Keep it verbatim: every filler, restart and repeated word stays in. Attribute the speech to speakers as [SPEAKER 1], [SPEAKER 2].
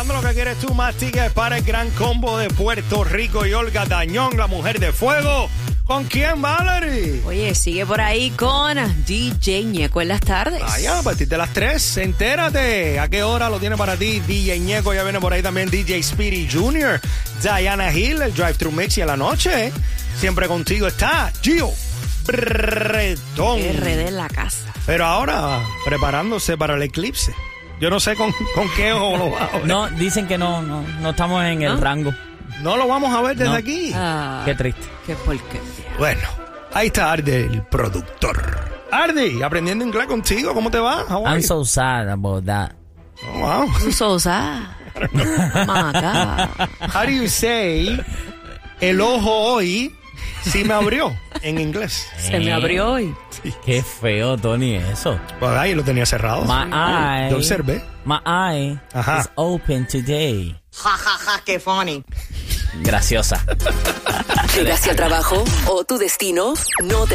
[SPEAKER 1] regalando lo que quieres tú, más tickets para el gran combo de Puerto Rico y Olga Tañón, la mujer de fuego. ¿Con quién, Valerie?
[SPEAKER 2] Oye, sigue por ahí con D J Ñeco en las tardes.
[SPEAKER 1] Vaya, a partir de las tres, entérate. ¿A qué hora lo tiene para ti D J Ñeco? Ya viene por ahí también D J Speedy junior Diana Hill, el Drive Thru Mix y en la noche. Siempre contigo está Gio Bretón.
[SPEAKER 2] R D en la casa.
[SPEAKER 1] Pero ahora, preparándose para el eclipse. Yo no sé con, con qué ojo lo va a ver.
[SPEAKER 3] No, dicen que no, no, no estamos en el
[SPEAKER 2] ¿Ah?
[SPEAKER 3] rango.
[SPEAKER 1] No lo vamos a ver desde
[SPEAKER 3] No.
[SPEAKER 1] aquí.
[SPEAKER 2] Ah,
[SPEAKER 3] Qué triste.
[SPEAKER 2] Qué porquería.
[SPEAKER 1] Bueno, ahí está Ardi, el productor. Ardi, aprendiendo inglés contigo, ¿cómo te va? How are
[SPEAKER 3] I'm
[SPEAKER 1] you?
[SPEAKER 3] so sad about that.
[SPEAKER 1] Oh, wow.
[SPEAKER 2] Un Sosa. Maca.
[SPEAKER 1] How do you say el ojo hoy sí me abrió en inglés?
[SPEAKER 2] Se me abrió hoy.
[SPEAKER 3] Qué feo, Tony, eso.
[SPEAKER 1] Pues ahí lo tenía cerrado.
[SPEAKER 3] My eye.
[SPEAKER 1] Yo observé.
[SPEAKER 3] My eye
[SPEAKER 1] Ajá.
[SPEAKER 3] is open today.
[SPEAKER 4] Ja, ja, ja, qué funny.
[SPEAKER 3] Graciosa.
[SPEAKER 5] ¿Llegaste al trabajo o tu destino no te